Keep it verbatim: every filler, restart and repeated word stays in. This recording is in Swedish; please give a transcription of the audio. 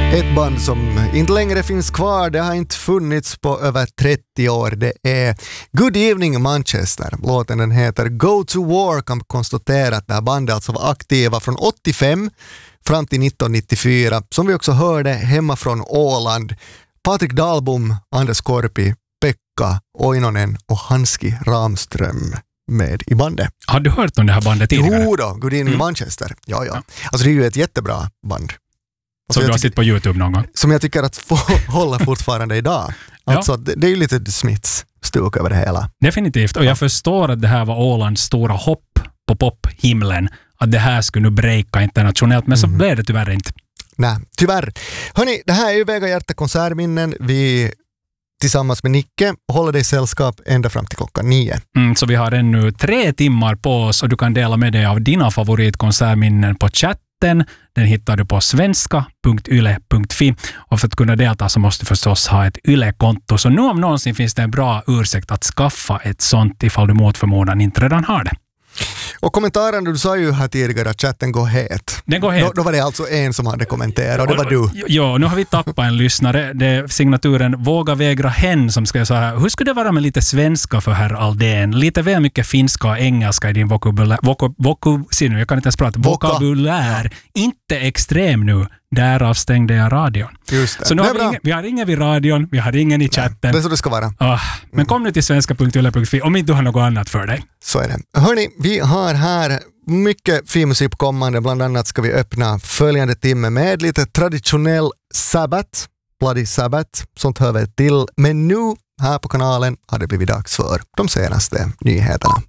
Ett band som inte längre finns kvar, det har inte funnits på över trettio år. Det är Good Evening Manchester. Låten den heter Go to War. Kan konstatera att det här bandet alltså var aktiva från åttiofem fram till nittonhundranittiofyra. Som vi också hörde hemma från Åland. Patrik Dahlbom, Anders Korpi, Pekka Oinonen och Hanski Ramström med i bandet. Har du hört om det här bandet tidigare? Jo då, Good Evening mm. Manchester. Ja, ja. Alltså det är ju ett jättebra band. Som du har sett på YouTube någon gång? Som jag tycker att få hålla fortfarande idag. Alltså, ja. det, det är ju lite Smiths stuk över det hela. Definitivt. Och jag ja. förstår att det här var Ålands stora hopp på pophimlen. Att det här skulle nu breaka internationellt. Men mm. så blev det tyvärr inte. Nej, tyvärr. Hörrni, det här är ju Vega Hjärta konsertminnen. Vi tillsammans med Nicke håller dig sällskap ända fram till klockan nio. Mm, så vi har ännu tre timmar på oss och du kan dela med dig av dina favoritkonsertminnen på chatten. Den hittar du på svenska punkt yle punkt fi och för att kunna delta så måste du förstås ha ett Yle-konto. Så nu om någonsin finns det en bra ursäkt att skaffa ett sånt ifall du mot förmodan inte redan har det. Och kommentaren, du sa ju här tidigare att chatten går het. Den går het. Då, då var det alltså en som hade kommenterat och det var du. Ja, nu har vi tappat en lyssnare. Det är signaturen Våga vägra hen som ska säga, hur skulle det vara med lite svenska för herr Aldén? Lite väl mycket finska och engelska i din vokabulär. Voku, voku, se nu, jag kan inte ens prata. Vokabulär. Inte extrem nu. Därav stängde jag radion. Just det. Så nu det har vi, ingen, vi har ingen vid radion, vi har ingen i chatten. Nej, det är så det ska vara. Oh, men kom nu till svenska punkt yle punkt fi om inte du har något annat för dig. Så är det. Hörni, vi har här mycket fin musik kommande. Bland annat ska vi öppna följande timme med lite traditionell Sabbath, Bloody Sabbath, sånt hör vi till. Men nu här på kanalen har det blivit dags för de senaste nyheterna.